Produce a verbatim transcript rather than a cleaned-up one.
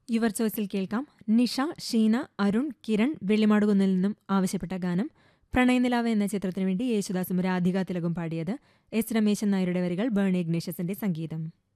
Your ചോയ്സിൽ കേൾക്കാം നിഷ, ഷീന, അരുൺ, കിരൺ വെള്ളിമാടുകുന്നിൽ നിന്നും ആവശ്യപ്പെട്ട ഗാനം പ്രണയനിലാവ് എന്ന ചിത്രത്തിനു വേണ്ടി യേശുദാസും രാധിക തിലകും പാടിയത്. എസ് രമേശൻ നായരുടെ വരികൾ, ബേണി ഇഗ്നേഷ്യസിന്റെ സംഗീതം.